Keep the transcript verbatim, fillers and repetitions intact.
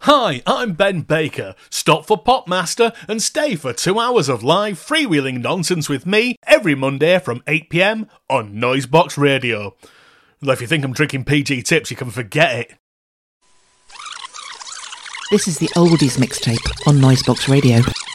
Hi, I'm Ben Baker. Stop for Popmaster and stay for two hours of live freewheeling nonsense with me every Monday from eight p m on Noisebox Radio. Though if you think I'm drinking P G Tips, you can forget it. This is the Oldies mixtape on Noisebox Radio.